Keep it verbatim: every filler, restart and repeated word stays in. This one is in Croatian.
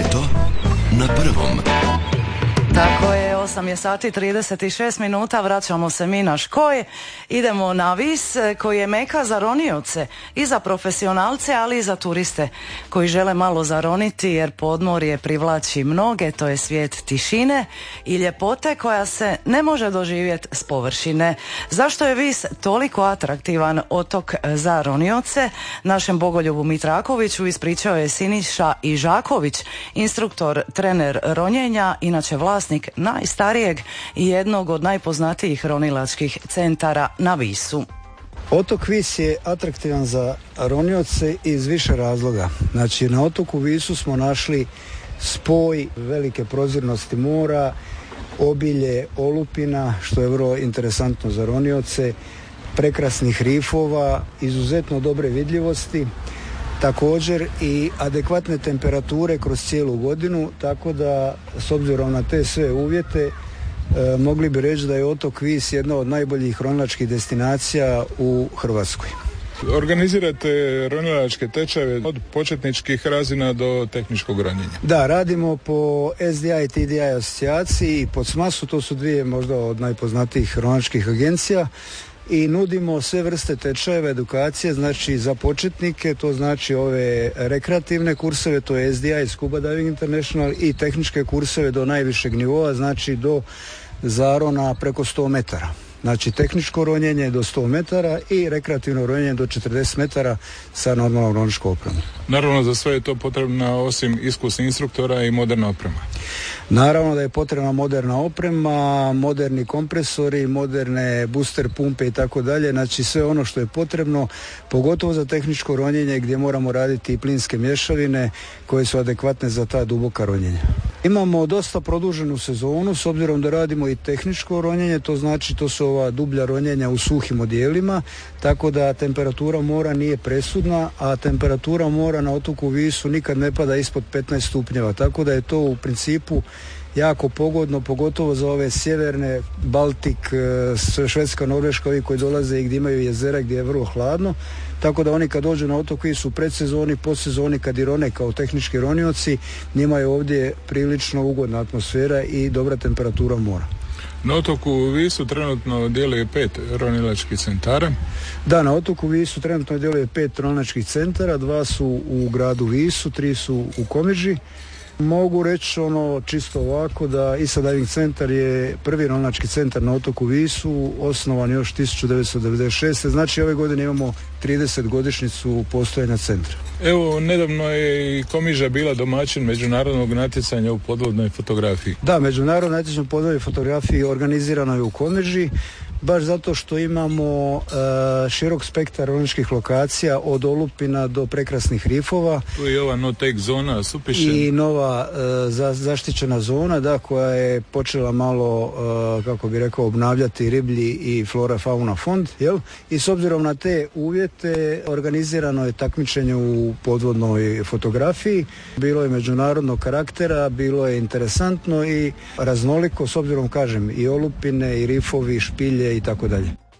Ljeto na prvom. Tako je, osam je sati trideset šest minuta, vraćamo se mi na Škoj, idemo na Vis koji je meka za ronioce i za profesionalce, ali i za turiste koji žele malo zaroniti jer podmorje privlači mnoge, to je svijet tišine i ljepote koja se ne može doživjeti s površine. Zašto je Vis toliko atraktivan otok za ronioce? Našem Bogoljubu Mitrakoviću ispričao je Siniša Ižaković, instruktor, trener ronjenja, inače vlasnik najstarijeg i jednog od najpoznatijih ronilačkih centara na Visu. Otok Vis je atraktivan za ronioce iz više razloga. Znači, na otoku Visu smo našli spoj velike prozirnosti mora, obilje olupina, što je vrlo interesantno za ronioce, prekrasnih rifova, izuzetno dobre vidljivosti, također i adekvatne temperature kroz cijelu godinu, tako da s obzirom na te sve uvjete e, mogli bi reći da je otok Vis jedna od najboljih ronilačkih destinacija u Hrvatskoj. Organizirate ronilačke tečajeve od početničkih razina do tehničkog ronjenja. Da, radimo po S D I i T D I asocijaciji i pod S M A S-u, to su dvije možda od najpoznatijih ronilačkih agencija. I nudimo sve vrste tečajeva, edukacije, znači za početnike, to znači ove rekreativne kurseve, to je S D I, Scuba Diving International, i tehničke kurseve do najvišeg nivoa, znači do zarona preko sto metara. Znači tehničko ronjenje do sto metara i rekreativno ronjenje do četrdeset metara sa normalnom ronilačkom opremom. Naravno, za sve je to potrebna osim iskusnih instruktora i moderna oprema. Naravno da je potrebna moderna oprema, moderni kompresori, moderne booster pumpe i tako dalje, znači sve ono što je potrebno, pogotovo za tehničko ronjenje gdje moramo raditi i plinske mješavine koje su adekvatne za ta duboka ronjenja. Imamo dosta produženu sezonu, s obzirom da radimo i tehničko ronjenje, to znači to su ova dublja ronjenja u suhim odijelima, tako da temperatura mora nije presudna, a temperatura mora na otoku Visu nikad ne pada ispod petnaest stupnjeva, tako da je to u principu jako pogodno, pogotovo za ove sjeverne, Baltik, Švedska, Norveška, ovi koji dolaze i gdje imaju jezera gdje je vrlo hladno, tako da oni kad dođu na otok Vis u predsezoni, postsezoni kad i rone kao tehnički ronioci, njima je ovdje prilično ugodna atmosfera i dobra temperatura mora. Na otoku Visu trenutno djeluje pet ronilačkih centara. Da, na otoku Visu trenutno djeluje pet ronilačkih centara, dva su u gradu Visu, tri su u Komiži. Mogu reći ono čisto ovako da I S A Diving Centar je prvi ronilački centar na otoku Visu, osnovan još tisuću devetsto devedeset šeste. Znači ove godine imamo trideset godišnjicu postojanja centra. Evo, nedavno je i Komiža bila domaćin međunarodnog natjecanja u podvodnoj fotografiji. Da, međunarodno natjecanje u podvodnoj fotografiji organizirano je u Komiži, baš zato što imamo uh, širok spektar ronilačkih lokacija od olupina do prekrasnih rifova. Tu je ova no take zona Supišen. I nova uh, za, zaštićena zona, da, koja je počela malo, uh, kako bi rekao, obnavljati riblji i flora fauna fond, jel? I s obzirom na te uvjete organizirano je takmičenje u podvodnoj fotografiji. Bilo je međunarodnog karaktera, bilo je interesantno i raznoliko, s obzirom, kažem, i olupine, i rifovi, i špilje i tako dalje.